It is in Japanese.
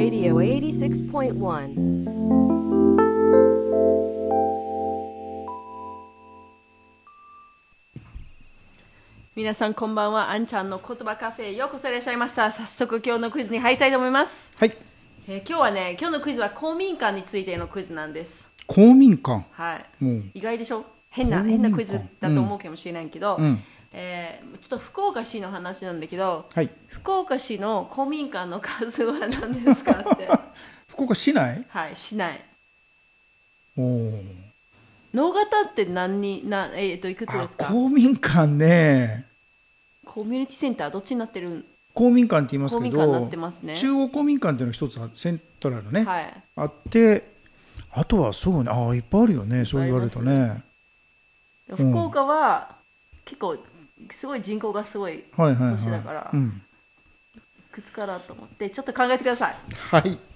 Radio 86.1 皆さんこんばんは。あんちゃんの言葉カフェへようこそいらっしゃいました。早速今日のクイズに入りたいと思います。 はい。 今日はね、今日のクイズは公民館についてのクイズなんです。 公民館。 はい。 もう意外でしょ。変なクイズだと思うかもしれないけど、ちょっと福岡市の話なんだけど、 はい。 福岡市の公民館の数は何ですかって。 福岡市内？ はい、市内。 おお。 能形っていくつですか？ 公民館ね。 コミュニティセンターどっちになってる？ 公民館って言いますけ公民館になっど、 てますね。 中央公民館っていうのが一つセントラルね、 はい。 あって、あとはそうね、いっぱいあるよね、そう言われるとね。 福岡は結構すごい人口がすごい都市だから、いくつかなと思ってちょっと考えてください。 はい。